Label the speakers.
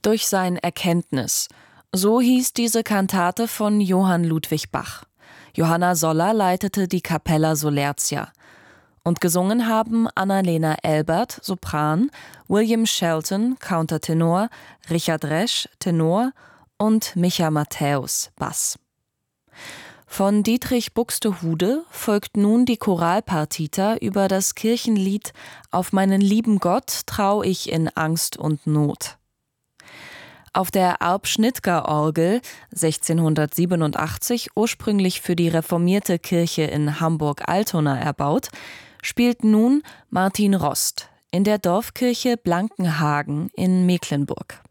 Speaker 1: durch sein Erkenntnis. So hieß diese Kantate von Johann Ludwig Bach. Johanna Soller leitete die Capella Solertia. Und gesungen haben Annalena Elbert, Sopran, William Shelton, Countertenor, Richard Resch, Tenor und Micha Matthäus, Bass. Von Dietrich Buxtehude folgt nun die Choralpartita über das Kirchenlied »Auf meinen lieben Gott trau ich in Angst und Not«. Auf der Arp-Schnitger-Orgel, 1687 ursprünglich für die reformierte Kirche in Hamburg-Altona erbaut, spielt nun Martin Rost in der Dorfkirche Blankenhagen in Mecklenburg.